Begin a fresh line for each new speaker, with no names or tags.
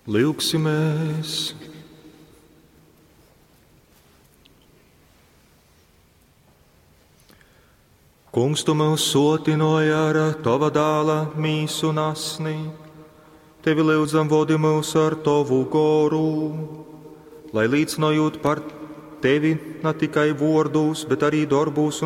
Lūksimies! Kungs, tu mūs sotinoji ar tava dēla mīsu nasni, tevi lūdzam vodi mūs ar tavu goru, lai līdzinājot par tevi ne tikai vārdus, bet arī darbus